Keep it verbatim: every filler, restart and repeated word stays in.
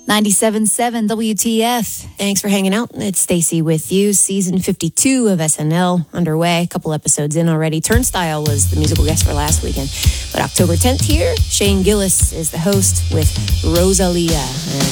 ninety-seven point seven W T F. Thanks for hanging out. It's Stacey with you. Season fifty-two of S N L underway. A couple episodes in already. Turnstile was the musical guest for last weekend. But October tenth here, Shane Gillis is the host with Rosalia. And